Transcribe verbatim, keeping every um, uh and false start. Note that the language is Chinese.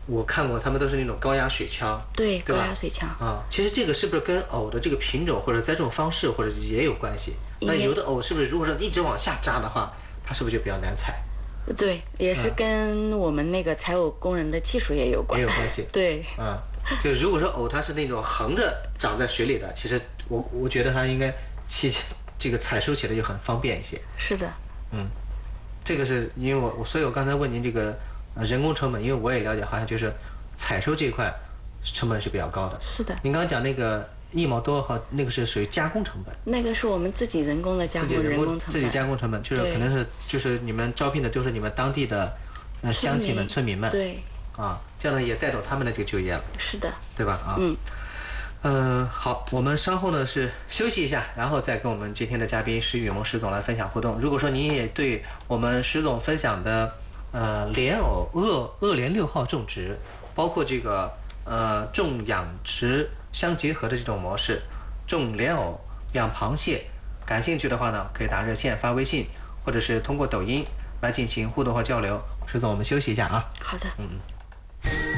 我看过他们都是那种高压水枪， 对， 对吧？ 高压水枪啊，其实这个是不是跟藕的这个品种或者栽种方式或者也有关系？那有的藕是不是如果说一直往下扎的话，它是不是就比较难采？ 对，也是跟我们那个采藕工人的技术也有关， 也有关系。 对， 嗯，就如果说藕它是那种横着长在水里的，其实我我觉得它应该起这个采收起来就很方便一些。 是的， 嗯，这个是因为我我所以我刚才问您这个人工成本，因为我也了解，好像就是采收这一块成本是比较高的。 是的。 您刚刚讲那个一毛多毫，那个是属于加工成本。 那个是我们自己人工的加工，人工成本。 自己加工成本，就是可能是就是你们招聘的都是你们当地的呃乡亲们、村民们。 对。 啊，这样呢也带动他们的这个就业了。 是的。 对吧？啊。 嗯。 嗯、呃，好，我们稍后呢是休息一下，然后再跟我们今天的嘉宾石雨萌石总来分享互动。如果说您也对我们石总分享的呃莲藕鄂鄂莲六号种植，包括这个呃种养殖相结合的这种模式，种莲藕、养螃蟹，感兴趣的话呢，可以打热线、发微信，或者是通过抖音来进行互动和交流。石总，我们休息一下啊。 好的。 嗯嗯。